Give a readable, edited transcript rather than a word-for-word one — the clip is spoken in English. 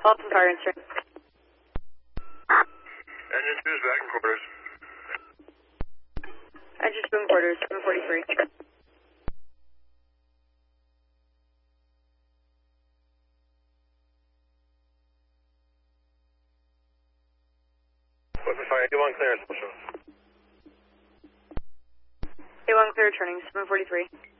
Austin Fire Instrument. Engine 2 is back in quarters. Engine 2 in quarters, 743. What's the fire? A1 clearance, Special. A1 clear turning, 743.